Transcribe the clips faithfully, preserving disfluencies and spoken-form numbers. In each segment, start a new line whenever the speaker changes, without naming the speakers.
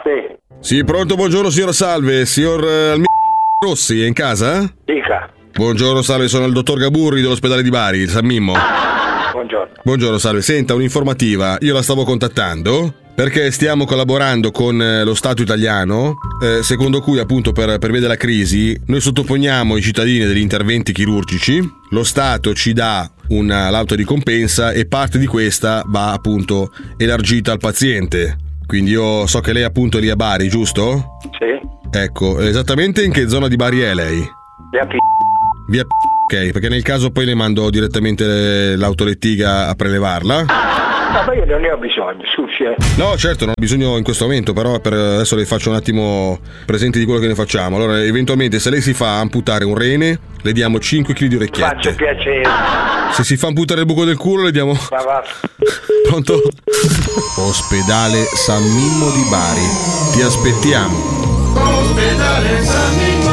Sì.
Sì, pronto, buongiorno signora Salve, signor uh, Rossi, è in casa?
Dica.
Buongiorno, salve, sono il dottor Gaburri dell'ospedale di Bari, il San Mimmo.
Buongiorno.
Buongiorno, salve, senta, un'informativa, io la stavo contattando perché stiamo collaborando con eh, lo Stato italiano, eh, secondo cui appunto per, per via della crisi noi sottoponiamo i cittadini a degli interventi chirurgici, lo Stato ci dà una lauta di compensa e parte di questa va appunto elargita al paziente. Quindi io so che lei appunto è lì a Bari, giusto?
Sì.
Ecco, esattamente in che zona di Bari è lei?
Via P.
Via P. Ok, perché nel caso poi le mando direttamente l'autolettiga a prelevarla.
No, ma io non ne ho bisogno, scusi. Eh.
No, certo, non ho bisogno in questo momento, però per adesso le faccio un attimo presente di quello che ne facciamo. Allora, eventualmente, se lei si fa amputare un rene, le diamo cinque chili di orecchiette.
Faccio piacere.
Se si fa amputare il buco del culo, le diamo...
Ma va.
Pronto? Ospedale San Mimmo di Bari. Ti aspettiamo.
Ospedale San Mimmo.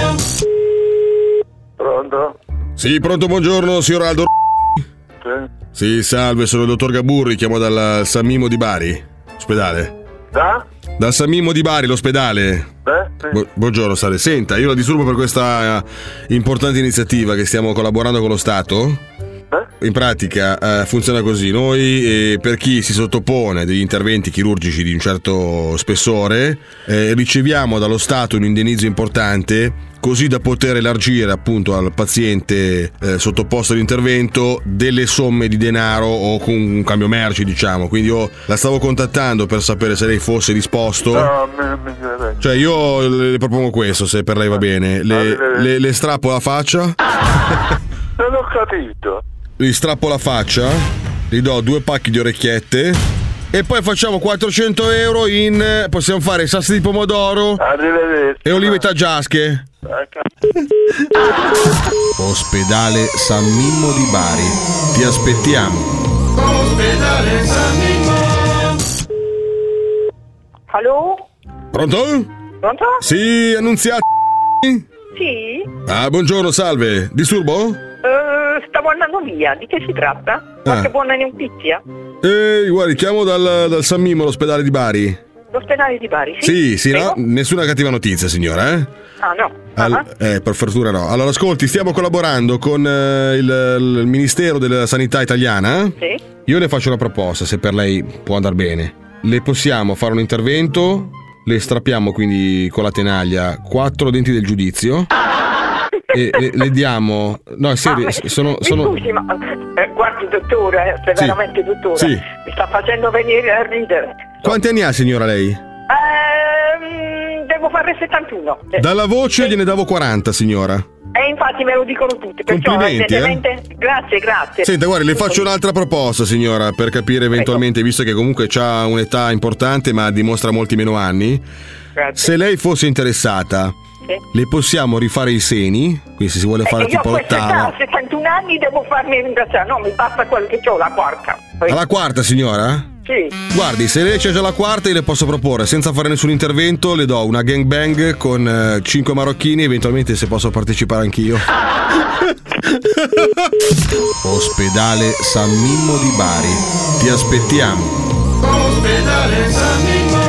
Pronto?
Sì, pronto, buongiorno, signor Aldo.
Sì.
Sì, salve, sono il dottor Gaburri, chiamo dal San Mimmo di Bari. Ospedale.
Da?
Dal San Mimmo di Bari, l'ospedale.
Beh, sì.
Bu- buongiorno, Sale. Senta, io la disturbo per questa uh, importante iniziativa che stiamo collaborando con lo Stato.
Eh?
In pratica uh, funziona così. Noi, eh, per chi si sottopone a degli interventi chirurgici di un certo spessore, eh, riceviamo dallo Stato un indennizzo importante, così da poter elargire appunto al paziente eh, sottoposto all'intervento delle somme di denaro o con un cambio merci, diciamo. Quindi io la stavo contattando per sapere se lei fosse disposto.
No, mi, mi, mi,
Cioè io le propongo questo, se per lei va bene. Le, le, le strappo la faccia.
non ho capito.
Gli strappo la faccia, gli do due pacchi di orecchiette e poi facciamo quattrocento euro in... possiamo fare sassi di pomodoro
Arrivederci.
e olive taggiasche. Ospedale San Mimmo di Bari. Ti aspettiamo.
Ospedale San Mimmo.
Allo?
Pronto?
Pronto?
Sì, annunziati.
Sì?
Ah, buongiorno, salve. Disturbo?
Eh, stavo andando via, di che si tratta? Qualche
Ah.
buona notizia?
Eh, guardi, chiamo dal, dal San Mimmo, l'ospedale di Bari.
L'ospedale di Bari, sì?
Sì, sì, no?
Prego?
Nessuna cattiva notizia, signora, eh?
Ah, no.
Al-
Ah,
eh, per fortuna no. Allora, ascolti, stiamo collaborando con eh, il, il Ministero della Sanità italiana.
Sì?
Io le faccio una proposta, se per lei può andare bene. Le possiamo fare un intervento, le strappiamo quindi con la tenaglia quattro denti del giudizio e le, le diamo... No, è serio,
Ah,
sono...
mi
sono...
scusi, ma eh, guardi dottore, eh, se
Sì.
veramente dottore,
Sì.
mi sta facendo venire a ridere.
Quanti anni ha, signora, lei?
Ehm, devo fare settantuno. Eh,
Dalla voce gliene davo quaranta, signora.
E infatti me lo dicono tutti, perciò
Complimenti, eh.
evidentemente... Grazie, grazie.
Senta, guardi, le faccio un'altra proposta, signora, per capire eventualmente, visto che comunque ha un'età importante ma dimostra molti meno anni.
Grazie.
Se lei fosse interessata,
Sì.
le possiamo rifare i seni, quindi se si vuole fare
Eh, io
tipo
a questa
l'ottava.
età, settantuno anni, devo farmi ringraziare. No, mi basta quello che ho, la quarta. Poi-
Alla quarta, signora?
Sì.
Guardi, se lei c'è già la quarta, io le posso proporre, senza fare nessun intervento, le do una gangbang con eh, cinque marocchini, eventualmente se posso partecipare anch'io. Ospedale San Mimmo di Bari. Ti aspettiamo.
Ospedale San Mimmo.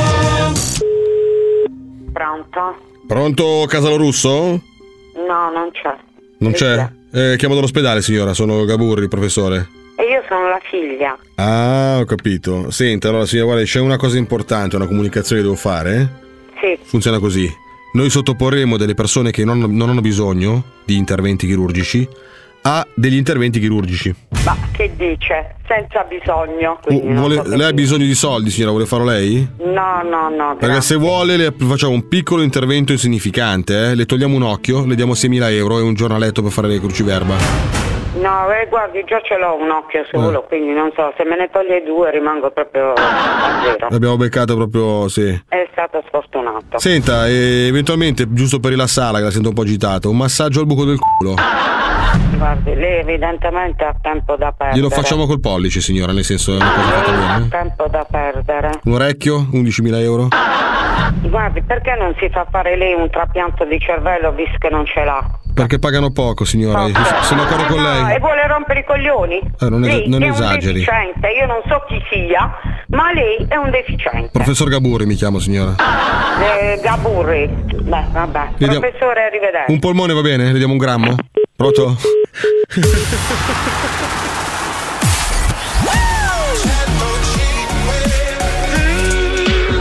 Pronto?
Pronto, Casalo Russo?
No, non c'è.
Non c'è? Eh, chiamo dall'ospedale, signora, sono Gaburri, professore.
E io sono la figlia.
Ah, ho capito. Senta, allora, signora, guarda, c'è una cosa importante, una comunicazione che devo fare.
Sì.
Funziona così. Noi sottoporremo delle persone che non, non hanno bisogno di interventi chirurgici a degli interventi chirurgici.
Ma che dice? Senza bisogno. quindi non
Vuole-
so
lei ha
che-
bisogno di soldi, signora? Vuole farlo lei?
No, no, no.
Perché
grazie.
se vuole le facciamo un piccolo intervento insignificante, eh? Le togliamo un occhio, le diamo seimila euro e un giornaletto per fare le cruciverba.
No, eh, guardi, già ce l'ho un occhio solo,
Eh.
quindi non so, se me ne toglie due rimango proprio a zero.
L'abbiamo beccato proprio, sì.
È stato sfortunato.
Senta, e eventualmente, giusto per rilassarla, che la sento un po' agitata, un massaggio al buco del culo.
Guardi, lei evidentemente ha tempo da perdere.
Glielo facciamo col pollice, signora, nel senso è una cosa fatta
Lei ha
bene.
tempo da perdere.
Un orecchio, undicimila euro.
Guardi, perché non si fa fare lei un trapianto di cervello visto che non ce l'ha?
Perché pagano poco, signora.
Okay.
Sono d'accordo con
No,
lei.
e vuole rompere i coglioni?
Eh, non es-
lei
non
è
esageri.
un deficiente, io non so chi sia, ma lei è un deficiente.
Professor Gaburri mi chiamo, signora.
Eh, Gaburri. Beh, vabbè.
Le diamo-
Professore, arrivederci.
Un polmone va bene? Le diamo un grammo? Pronto?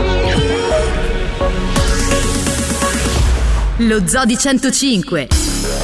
Lo Zoo di centocinque.